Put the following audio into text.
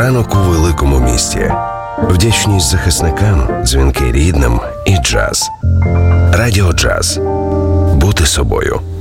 Ранок у великому місті. Вдячність захисникам, дзвінки рідним і джаз. Радіо Джаз. Бути собою.